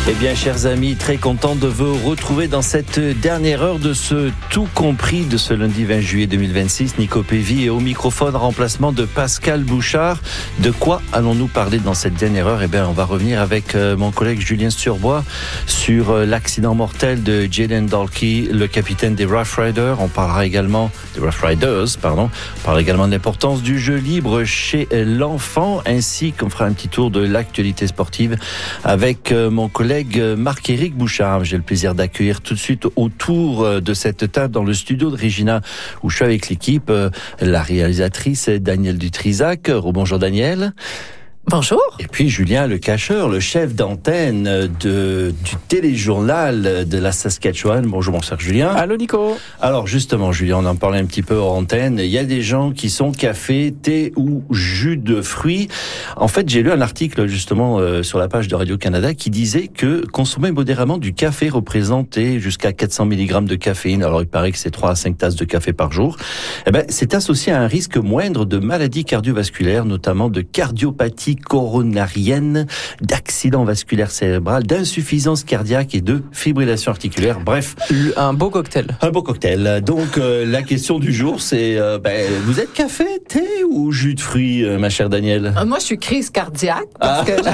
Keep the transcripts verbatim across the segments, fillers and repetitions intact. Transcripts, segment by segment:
Eh bien, chers amis, très content de vous retrouver dans cette dernière heure de ce Tout Compris de ce lundi vingt juillet deux mille vingt-six. Nico Pévy est au microphone, remplacement de Pascal Bouchard. De quoi allons-nous parler dans cette dernière heure? Eh bien, on va revenir avec mon collègue Julien Sturbois sur l'accident mortel de Jayden Dalkey, le capitaine des Rough Riders. On parlera également des Rough Riders, pardon. On parlera également de l'importance du jeu libre chez l'enfant, ainsi qu'on fera un petit tour de l'actualité sportive avec mon collègue Marc-Éric Bouchard. J'ai le plaisir d'accueillir tout de suite autour de cette table dans le studio de Regina, où je suis avec l'équipe, la réalisatrice Danielle Dutrisac. Rebonjour Danielle. Bonjour. Et puis Julien Le Cacheur, le chef d'antenne de, du téléjournal de la Saskatchewan. Bonjour mon cher Julien. Allô Nico. Alors justement Julien, on en parlait un petit peu hors antenne. Il y a des gens qui sont café, thé ou jus de fruits. En fait, j'ai lu un article justement euh, sur la page de Radio-Canada qui disait que consommer modérément du café représentait jusqu'à quatre cents milligrammes de caféine. Alors il paraît que c'est trois à cinq tasses de café par jour. Eh ben, c'est associé à un risque moindre de maladies cardiovasculaires, notamment de cardiopathie coronarienne, d'accident vasculaire cérébral, d'insuffisance cardiaque et de fibrillation articulaire. Bref, un beau cocktail. Un beau cocktail. Donc euh, la question du jour, c'est euh, ben, vous êtes café, thé ou jus de fruits, euh, ma chère Danielle? euh, Moi, je suis crise cardiaque parce ah. que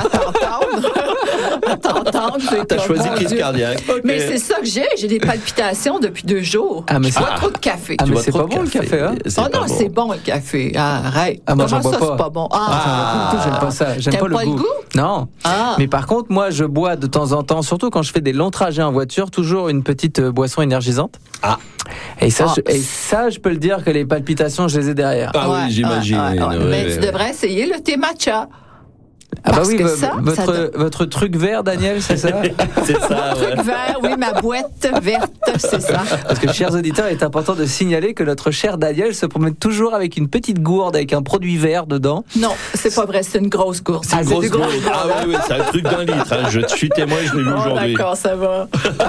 j'entends t'entendre. T'as choisi crise Dieu. cardiaque. Okay. Mais c'est ça que j'ai. J'ai des palpitations depuis deux jours. Ah, mais je c'est bois ah. trop de café. Ah, mais c'est pas bon le café, hein? Oh non, bon. c'est bon le café. Ah, arrête. Ah, moi, Comment j'en bois ça, pas. c'est pas bon? Ah, ah. j'aime pas ça. J'aime pas le, pas goût. le goût. Non. Ah. Mais par contre, moi, je bois de temps en temps, surtout quand je fais des longs trajets en voiture, toujours une petite boisson énergisante. Ah. Et ça, ah. je, et ça, je peux le dire que les palpitations, je les ai derrière. Ah ouais, oui, j'imagine. Ouais, ouais, ouais. Ouais, Mais ouais, tu ouais. devrais essayer le thé matcha. Ah bah Parce oui, que v- ça, votre, ça votre truc vert, Daniel, c'est ça? C'est ça, Mon ouais. truc vert, oui, ma boîte verte, c'est ça. Parce que, chers auditeurs, il est important de signaler que notre cher Daniel se promène toujours avec une petite gourde avec un produit vert dedans. Non, c'est pas vrai, c'est une grosse gourde. C'est une ah, grosse gourde. gourde. Ah oui, oui, c'est un truc d'un litre. Hein. Je suis témoin, je l'ai vu oh, aujourd'hui. D'accord, ça va.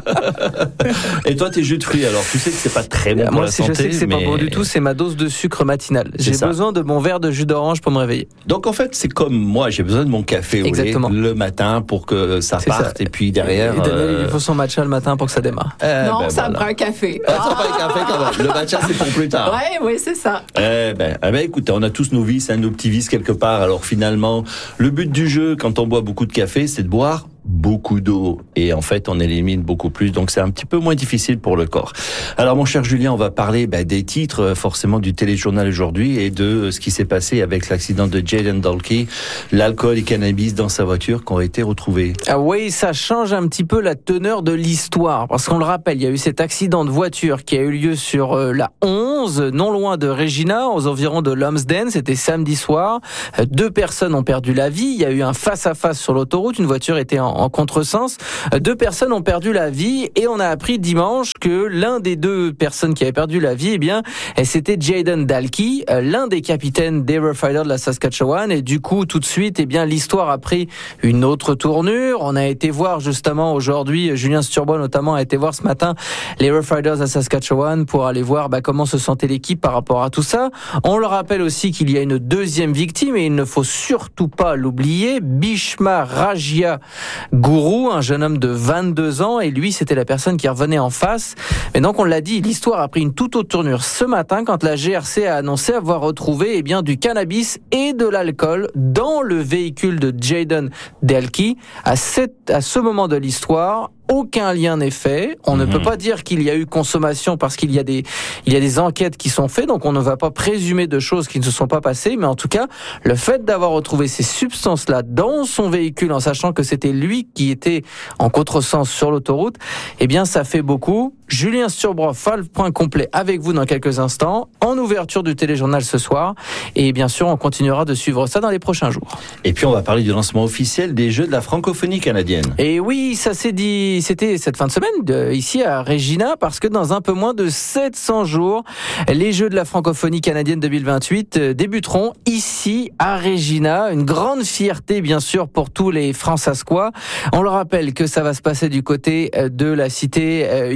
Et toi, tes jus de fruits, alors tu sais que c'est pas très bon pour Moi, la si santé. je sais que c'est mais... pas bon du tout, c'est ma dose de sucre matinale. C'est J'ai ça. besoin de mon verre de jus d'orange pour me réveiller. Donc en fait, c'est comme moi, j'ai besoin de mon café au lait le matin pour que ça c'est parte ça. et puis derrière. Et Daniel, euh... il faut son matcha le matin pour que ça démarre. Eh non, ben ça voilà. me prend un café. Ah, ça prend un café quand même. Le matcha, c'est pour plus tard. Ouais, oui, c'est ça. Eh ben, eh ben, écoutez, on a tous nos vices, hein, nos petits vices quelque part. Alors finalement, le but du jeu, quand on boit beaucoup de café, c'est de boire beaucoup d'eau. Et en fait, on élimine beaucoup plus. Donc, c'est un petit peu moins difficile pour le corps. Alors, mon cher Julien, on va parler ben, des titres, forcément, du téléjournal aujourd'hui et de ce qui s'est passé avec l'accident de Jayden Dalkey, l'alcool et cannabis dans sa voiture qui ont été retrouvés. Ah oui, ça change un petit peu la teneur de l'histoire. Parce qu'on le rappelle, il y a eu cet accident de voiture qui a eu lieu sur euh, la onze, non loin de Regina, aux environs de Lumsden. C'était samedi soir. Euh, deux personnes ont perdu la vie. Il y a eu un face-à-face sur l'autoroute. Une voiture était en en contresens. Deux personnes ont perdu la vie et on a appris dimanche que l'un des deux personnes qui avaient perdu la vie, eh bien, c'était Jayden Dalkey, l'un des capitaines des Rough Riders de la Saskatchewan. Et du coup, tout de suite, eh bien, l'histoire a pris une autre tournure. On a été voir justement aujourd'hui, Julien Sturbois notamment a été voir ce matin les Rough Riders à Saskatchewan pour aller voir bah, comment se sentait l'équipe par rapport à tout ça. On le rappelle aussi qu'il y a une deuxième victime et il ne faut surtout pas l'oublier, Bhishma Rajia Guru, un jeune homme de vingt-deux ans, et lui, c'était la personne qui revenait en face. Mais donc, on l'a dit, l'histoire a pris une toute autre tournure ce matin quand la G R C a annoncé avoir retrouvé eh bien, du cannabis et de l'alcool dans le véhicule de Jayden Dalkey. À, cette, à ce moment de l'histoire, aucun lien n'est fait. On mmh. ne peut pas dire qu'il y a eu consommation parce qu'il y a des, il y a des enquêtes qui sont faites, donc on ne va pas présumer de choses qui ne se sont pas passées. Mais en tout cas, le fait d'avoir retrouvé ces substances-là dans son véhicule, en sachant que c'était lui qui était en contresens sur l'autoroute, eh bien, ça fait beaucoup. Julien Sturbois fera le point complet avec vous dans quelques instants, en ouverture du téléjournal ce soir. Et bien sûr, on continuera de suivre ça dans les prochains jours. Et puis, on va parler du lancement officiel des Jeux de la francophonie canadienne. Et oui, ça s'est dit, c'était cette fin de semaine, de, ici à Regina, parce que dans un peu moins de sept cents jours, les Jeux de la francophonie canadienne deux mille vingt-huit débuteront ici à Regina. Une grande fierté, bien sûr, pour tous les Fransaskois. On le rappelle que ça va se passer du côté de la cité universitaire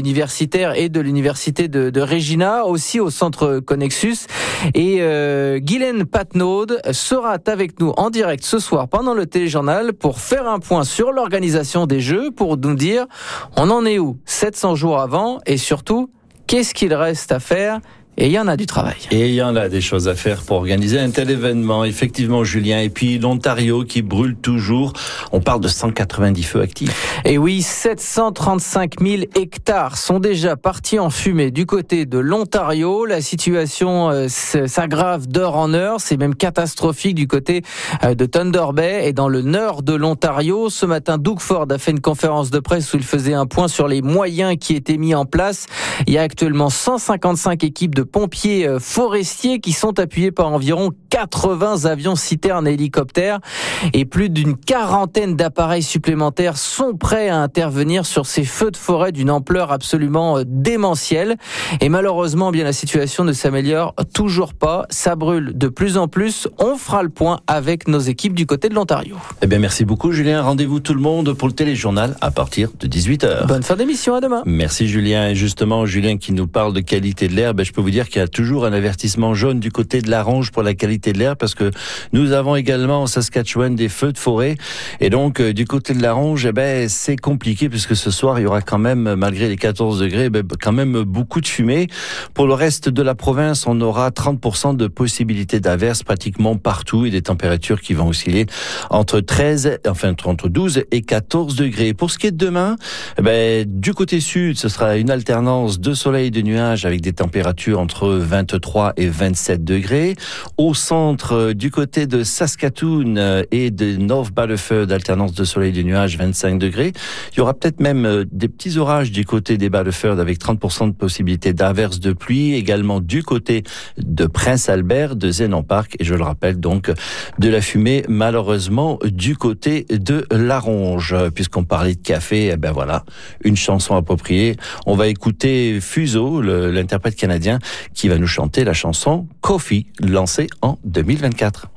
universitaires et de l'université de, de Regina, aussi au centre Connexus. Et euh, Guylaine Patnaud sera avec nous en direct ce soir pendant le téléjournal pour faire un point sur l'organisation des Jeux, pour nous dire on en est où sept cents jours avant et surtout qu'est-ce qu'il reste à faire. Et il y en a du travail. Et il y en a des choses à faire pour organiser un tel événement, effectivement, Julien. Et puis l'Ontario qui brûle toujours. On parle de cent quatre-vingt-dix feux actifs. Et oui, sept cent trente-cinq mille hectares sont déjà partis en fumée du côté de l'Ontario. La situation euh, s'aggrave d'heure en heure. C'est même catastrophique du côté euh, de Thunder Bay et dans le nord de l'Ontario. Ce matin, Doug Ford a fait une conférence de presse où il faisait un point sur les moyens qui étaient mis en place. Il y a actuellement cent cinquante-cinq équipes de pompiers forestiers qui sont appuyés par environ quatre-vingts avions citernes et hélicoptères et plus d'une quarantaine d'appareils supplémentaires sont prêts à intervenir sur ces feux de forêt d'une ampleur absolument démentielle. Et malheureusement, bien la situation ne s'améliore toujours pas. Ça brûle de plus en plus. On fera le point avec nos équipes du côté de l'Ontario. Eh bien, merci beaucoup, Julien. Rendez-vous tout le monde pour le téléjournal à partir de dix-huit heures. Bonne fin d'émission, à demain. Merci, Julien. Et justement, Julien qui nous parle de qualité de l'air, ben, je peux vous dire qu'il y a toujours un avertissement jaune du côté de la Ronge pour la qualité de l'air, parce que nous avons également en Saskatchewan des feux de forêt. Et donc, euh, du côté de la Ronge, eh ben, c'est compliqué puisque ce soir, il y aura quand même, malgré les quatorze degrés, ben, quand même beaucoup de fumée. Pour le reste de la province, on aura trente pour cent de possibilités d'averses pratiquement partout et des températures qui vont osciller entre treize, enfin, entre douze et quatorze degrés. Pour ce qui est de demain, eh ben, du côté sud, ce sera une alternance de soleil et de nuages avec des températures entre vingt-trois et vingt-sept degrés. Au centre, du côté de Saskatoon et de North Battleford, alternance de soleil et de nuages, vingt-cinq degrés. Il y aura peut-être même des petits orages du côté des Battleford avec trente pour cent de possibilités d'averses de pluie. Également du côté de Prince Albert, de Zenant Park. Et je le rappelle donc, de la fumée, malheureusement, du côté de la Ronge. Puisqu'on parlait de café, eh ben voilà, une chanson appropriée. On va écouter Fuso, le, l'interprète canadien, qui va nous chanter la chanson Coffee, lancée en deux mille vingt-quatre.